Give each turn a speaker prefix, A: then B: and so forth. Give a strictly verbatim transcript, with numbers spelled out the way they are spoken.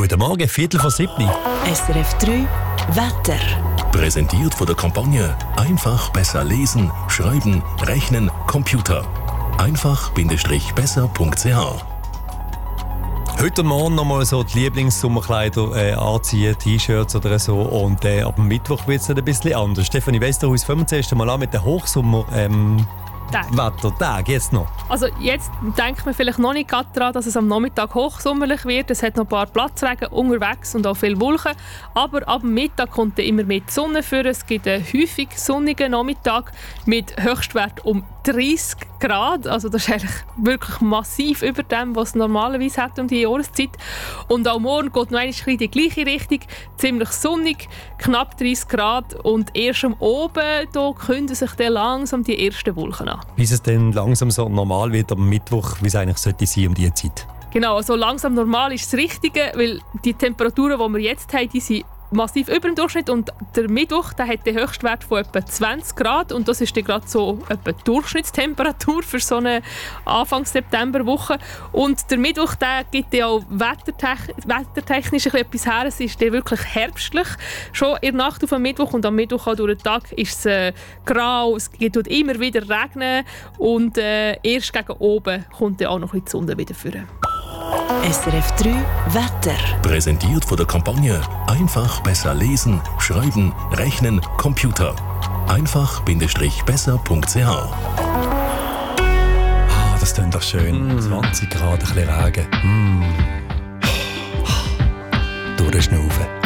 A: Guten Morgen, Viertel vor sieben.
B: S R F drei Wetter.
C: Präsentiert von der Kampagne Einfach besser lesen, schreiben, rechnen, Computer. einfach-besser punkt c h.
A: Heute Morgen noch mal so die Lieblingssommerkleider äh, anziehen, T-Shirts oder so. Und äh, ab Mittwoch wird es ein bisschen anders. Stefanie Westerhaus, fangen wir zuerst mal an mit den Hochsommer. Ähm,
D: Tag.
A: Wettertag, jetzt noch.
D: Also jetzt denkt man vielleicht noch nicht gerade daran, dass es am Nachmittag hochsommerlich wird. Es hat noch ein paar Platzregen unterwegs und auch viele Wolken. Aber ab dem Mittag kommt dann immer mehr die Sonne für. Es gibt einen häufig sonnigen Nachmittag mit Höchstwert um dreißig Grad. Also das ist eigentlich wirklich massiv über dem, was es normalerweise hat um die Jahreszeit. Und auch morgen geht noch ein bisschen in die gleiche Richtung. Ziemlich sonnig, knapp dreißig Grad. Und erst am Oben da kündigen sich dann langsam die ersten Wolken an.
A: Bis es dann langsam so normal wird am Mittwoch, wie es eigentlich sollte sein um diese Zeit.
D: Genau, also langsam normal ist das Richtige, weil die Temperaturen, die wir jetzt haben, die sind massiv über dem Durchschnitt und der Mittwoch der hat den Höchstwert von etwa zwanzig Grad und das ist dann gerade so etwa die Durchschnittstemperatur für so eine Anfang-September-Woche. Und der Mittwoch der gibt ja auch wettertech- wettertechnisch etwas her. Es ist dann wirklich herbstlich. Schon in der Nacht auf den Mittwoch und am Mittwoch auch durch den Tag ist es äh, grau, es geht immer wieder regnen und äh, erst gegen oben kommt dann auch noch ein bisschen die Sonne wieder vor.
B: S R F drei Wetter.
C: Präsentiert von der Kampagne Einfach besser lesen, schreiben, rechnen, Computer. einfach-besser punkt c h.
A: Ah, das klingt doch schön. Mm. zwanzig Grad, ein bisschen Regen. Mm. Durchschnaufen.